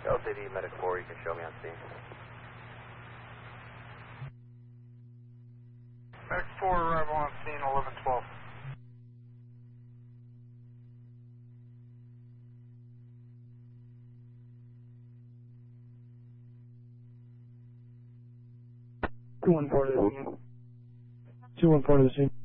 LCD Medic 4, you can show me on scene. Medic 4, arrival on scene, 1112. Two one four to the scene. 214 to the scene.